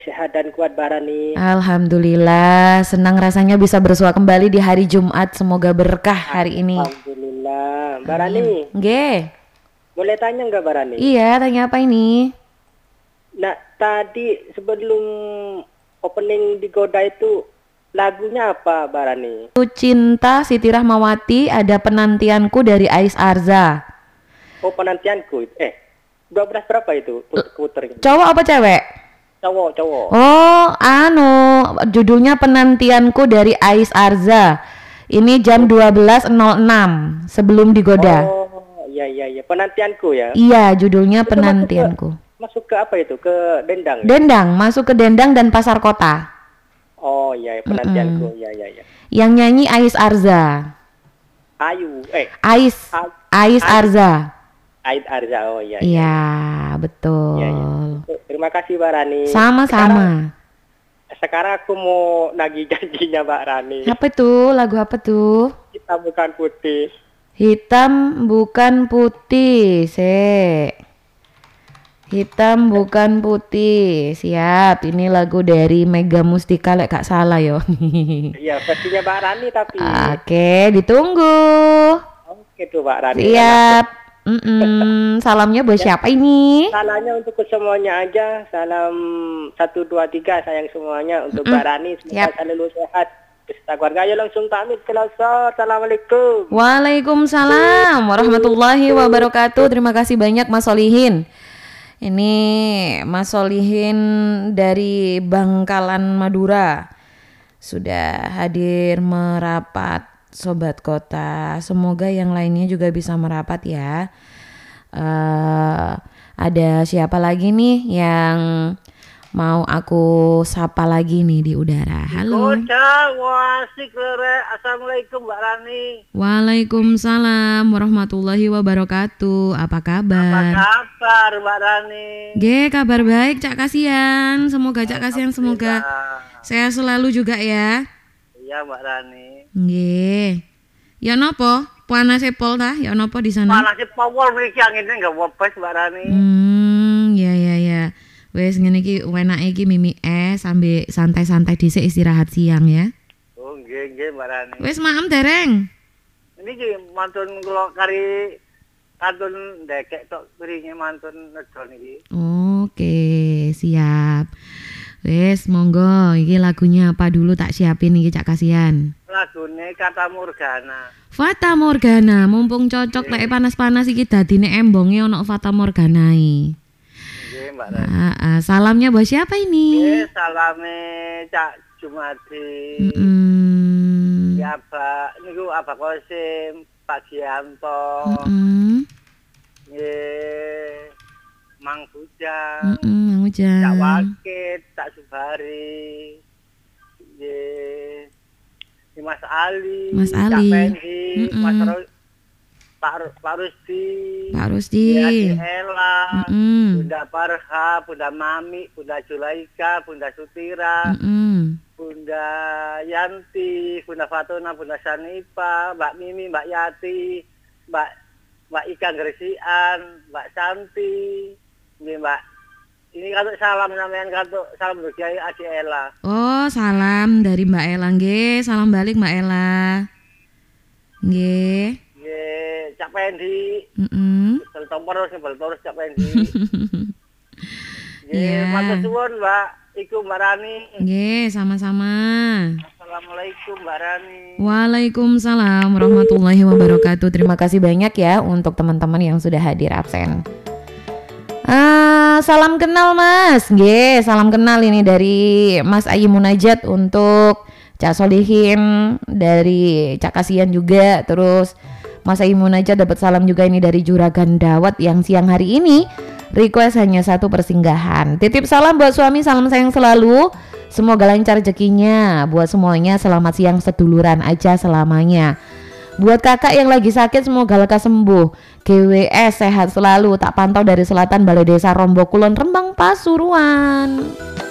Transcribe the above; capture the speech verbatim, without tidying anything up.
Sehat dan kuat Barani. Alhamdulillah, senang rasanya bisa bersua kembali di hari Jumat. Semoga berkah hari ini. Alhamdulillah. Barani, Nggih. boleh tanya nggak Barani? Iya, tanya apa ini? Nah, tadi sebelum opening digoda itu lagunya apa Barani? Ku Cinta Siti Rahmawati, Ada Penantianku dari Ais Arza. Oh, penantianku. Eh, dua belas berapa itu puternya? Cowok apa cewek? Cowok, cowok. Oh, anu, judulnya Penantianku dari Ais Arza. Ini jam dua belas nol enam sebelum digoda. Oh, iya iya iya, penantianku ya. Iya, judulnya Itu Penantianku. Masuk ke, masuk ke apa itu? Ke Dendang. Ya? Dendang, masuk ke Dendang dan Pasar Kota. Oh, iya, iya penantianku. Mm-mm. Iya iya iya. Yang nyanyi Ais Arza. Ayu, eh, Ais, A- Ais Arza. Ait Arza. Oh, iya. Iya, betul. Iya, iya. Terima kasih Mbak Rani. Sekarang, Sama-sama. sekarang aku mau nagih janjinya Mbak Rani. Apa tuh? Lagu apa tuh? Kita bukan putih. Hitam bukan putih, se. Hitam bukan putih. Siap. Ini lagu dari Mega Mustika lek gak salah yo. Iya, versinya Mbak Rani tapi. Oke, ditunggu. Oke tuh Mbak Rani. Siap. Mm-mm. Salamnya buat siapa ini? Salahnya untuk semuanya aja. Salam satu dua tiga sayang semuanya untuk Mbak Rani. Semoga Siap. selalu sehat. Beserta keluarga. Ayo langsung pamit. Assalamualaikum. Waalaikumsalam warahmatullahi wabarakatuh. Terima kasih banyak Mas Solihin. Ini Mas Solihin dari Bangkalan Madura sudah hadir merapat. Sobat Kota, semoga yang lainnya juga bisa merapat ya. Uh, ada siapa lagi nih yang mau aku sapa lagi nih di udara? Halo. Assalamualaikum Mbak Rani. Waalaikumsalam warahmatullahi wabarakatuh. Apa kabar? Apa kabar Mbak Rani? Ge, kabar baik Cak Kasihan. Semoga Cak Kasihan semoga sehat selalu juga ya. Iya Mbak Rani. Nggih. Ya nopo? Panase pol ta? Ya nopo di sana? Panase pol mriki angine enggak webes Mbak Rani. Hmm, ya ya ya. Wes ngene iki enake iki mimi es sambil santai-santai dhisik istirahat siang ya. Oh, nggih nggih Mbak Rani. Wes maem dereng. Niki mantun kula kari kantun ndekek tok piringe mantun nedol niki. Oke, siap. Wes monggo, iki lagunya apa dulu tak siapin iki Cak Kasihan. Lagune Fata Morgana. Fata Morgana, mumpung cocok lek panas-panas iki dadine embonge ono Fata Morganae. Nggih, Mbak Rani. Ah, ah, salamnya buat siapa ini? Nggih, salame Cak Jumadi. Mm-mm. Ya, Pak, niku Abah Kosim, Pak Gianto. Mm-mm. Nggih. Mang Bujang. Mm-mm, Mang Ujang. Cak Wakit, Cak Subari. Nggih. Mas Ali, Mas Cak Ali. Pendi, Mm-mm. Mas Ro- Pak Ru- Pak Rusdi, Pak Rusdi. Adi Ella, Mm-mm. Bunda Parha, Bunda Mami, Bunda Julaika, Bunda Sutira, Mm-mm. Bunda Yanti, Bunda Fatuna, Bunda Sanipa, Mbak Mimi, Mbak Yati, Mbak Mbak Ika Gresian, Mbak Santi, ini Mbak. Ini kartu salam namanya kartu salam dari Kiai Adi Ella. Oh, salam dari Mbak Ella nggih. Salam balik Mbak Ella. Nggih. Nggih, Cak Pendi. Heeh. Bel terus, bel terus Cak Pendi. Nggih, Iya. matur suwun Mbak. Iku Mbak Rani. Nggih, sama-sama. Assalamualaikum Mbak Rani. Waalaikumsalam warahmatullahi wabarakatuh. Terima kasih banyak ya untuk teman-teman yang sudah hadir absen. Ah, salam kenal Mas. Nggih, salam kenal ini dari Mas Ayi Munajat untuk Cak Solihin, dari Cak Kasihan juga. Terus Mas Ayi Munajat dapat salam juga ini dari Juragan Dawat yang siang hari ini request hanya satu persinggahan. Titip salam buat suami, salam sayang selalu. Semoga lancar rezekinya. Buat semuanya selamat siang seduluran aja selamanya. Buat kakak yang lagi sakit semoga lekas sembuh. G W S sehat selalu. Tak pantau dari selatan Balai Desa Rombokulon Rembang Pasuruan.